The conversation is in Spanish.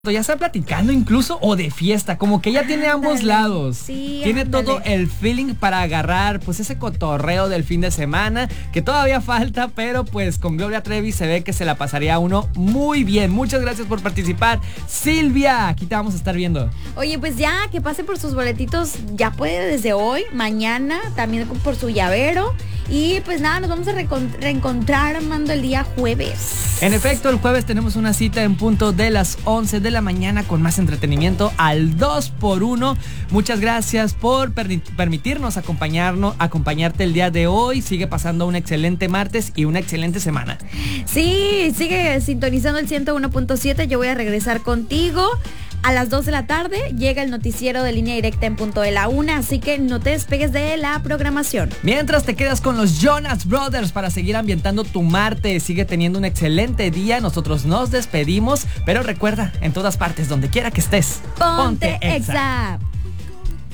Ya está platicando incluso o de fiesta, como que ella tiene ambos lados. Sí, tiene todo el feeling para agarrar pues ese cotorreo del fin de semana, que todavía falta, pero pues con Gloria Trevi se ve que se la pasaría uno muy bien. Muchas gracias por participar, Silvia. Aquí te vamos a estar viendo. Oye, pues ya, que pase por sus boletitos, ya puede desde hoy, mañana, también por su llavero. Y pues nada, nos vamos a reencontrar, Armando, el día jueves. En efecto, el jueves tenemos una cita en punto de las 11 de la mañana con más entretenimiento al 2x1. Muchas gracias por permitirnos acompañarte el día de hoy. Sigue pasando un excelente martes y una excelente semana. Sí, sigue sintonizando el 101.7. Yo voy a regresar contigo. A las 2 de la tarde llega el noticiero de Línea Directa en punto de la 1, así que no te despegues de la programación. Mientras te quedas con los Jonas Brothers para seguir ambientando tu martes, sigue teniendo un excelente día. Nosotros nos despedimos, pero recuerda, en todas partes, donde quiera que estés, Ponte Exa.